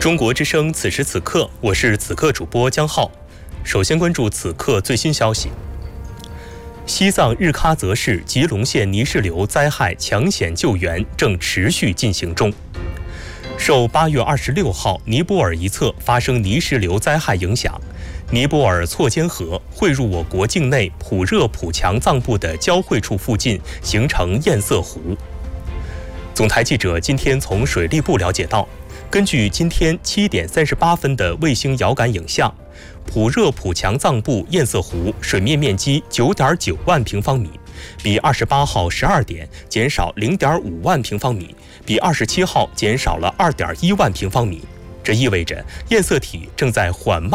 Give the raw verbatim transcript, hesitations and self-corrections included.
中国之声，此时此刻，我是此刻主播江浩。首先关注此刻最新消息：西藏日喀则市吉隆县泥石流灾害抢险救援正持续进行中。受八月二十六号尼泊尔一侧发生泥石流灾害影响，尼泊尔错坚河汇入我国境内普热普强藏部的交汇处附近，形成堰塞湖。总台记者今天从水利部了解到，根据今天七点三十八分的卫星遥感影像，普热普强藏部堰塞湖水面面积九点九万平方米，比二十八号十二点减少零点五万平方米，比二十七号减少了二点一万平方米。这意味着堰塞体正在缓慢